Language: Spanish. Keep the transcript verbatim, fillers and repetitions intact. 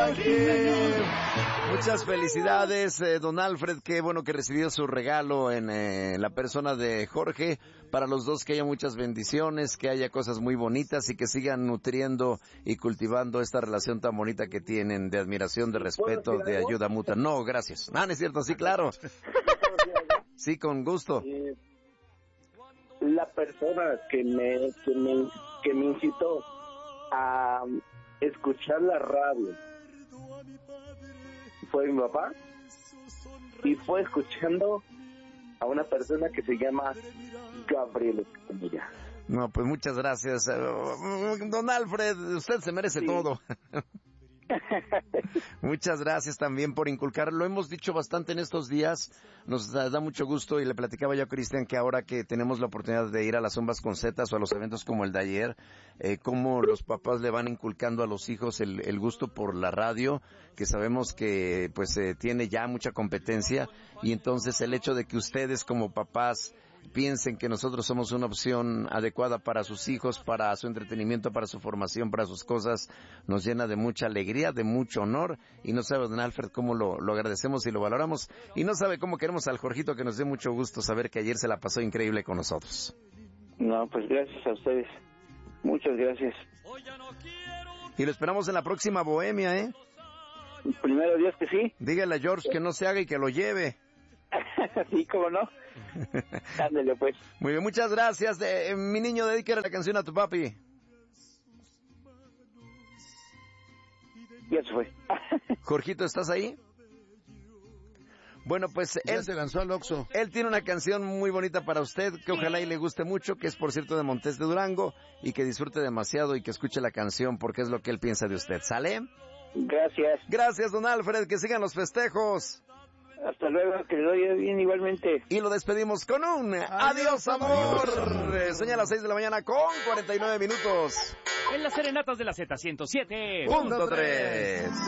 Jorge. Muchas felicidades, eh, don Alfred, qué bueno que recibió su regalo en eh, la persona de Jorge. Para los dos que haya muchas bendiciones, que haya cosas muy bonitas y que sigan nutriendo y cultivando esta relación tan bonita que tienen de admiración, de respeto, de ayuda mutua. No, gracias. Ah, no es cierto, sí, claro. Sí, con gusto. Eh, la persona que me, que me, que me incitó a escuchar la radio fue mi papá, y fue escuchando a una persona que se llama Gabriel Escamilla. No, pues muchas gracias. Don Alfred, usted se merece sí. todo. Muchas gracias también por inculcar. Lo hemos dicho bastante en estos días. Nos da, da mucho gusto, y le platicaba yo a Cristian que ahora que tenemos la oportunidad de ir a las Zumbas con Zetas o a los eventos como el de ayer, eh, cómo los papás le van inculcando a los hijos el, el gusto por la radio, que sabemos que pues eh, tiene ya mucha competencia, y entonces el hecho de que ustedes como papás piensen que nosotros somos una opción adecuada para sus hijos, para su entretenimiento, para su formación, para sus cosas, nos llena de mucha alegría, de mucho honor, y no sabe, don Alfred, cómo lo, lo agradecemos y lo valoramos, y no sabe cómo queremos al Jorgito, que nos dé mucho gusto saber que ayer se la pasó increíble con nosotros. No, pues gracias a ustedes, muchas gracias. Y lo esperamos en la próxima Bohemia, ¿eh? Primero Dios que sí. Dígale a George que no se haga y que lo lleve. Sí, cómo no. Ándale, pues. Muy bien, muchas gracias. De, eh, mi niño, dedícale la canción a tu papi. Ya se fue. Jorgito, ¿estás ahí? Bueno, pues ya él se lanzó al Oxxo. Él tiene una canción muy bonita para usted, que ojalá y le guste mucho, que es por cierto de Montes de Durango, y que disfrute demasiado y que escuche la canción porque es lo que él piensa de usted. ¿Sale? Gracias. Gracias, don Alfred, que sigan los festejos. Hasta luego, que le doy bien igualmente. Y lo despedimos con un adiós, amor. Adiós. Sueña a las seis de la mañana con cuarenta y nueve minutos. En las serenatas de la Z ciento siete punto tres.